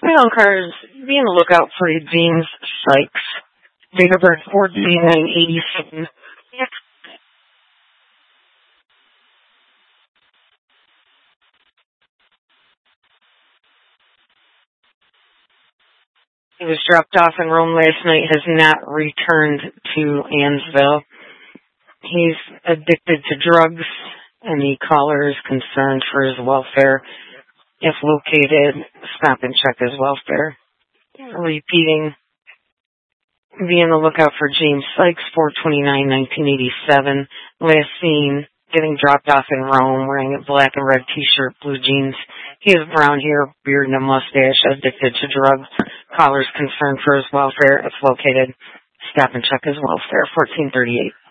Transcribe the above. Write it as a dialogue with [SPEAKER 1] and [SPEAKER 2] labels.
[SPEAKER 1] Mail cards, be on the lookout for James Sykes. Date of birth 4/29/87. He was dropped off in Rome last night, has not returned to Ansville. He's addicted to drugs, and the caller is concerned for his welfare. If located, stop and check his welfare. Repeating, be on the lookout for James Sykes, 4/29/1987. Last seen getting dropped off in Rome, wearing a black and red t-shirt, blue jeans. He has brown hair, beard, and a mustache, addicted to drugs. Caller's concerned for his welfare. If located, stop and check his welfare. 1438.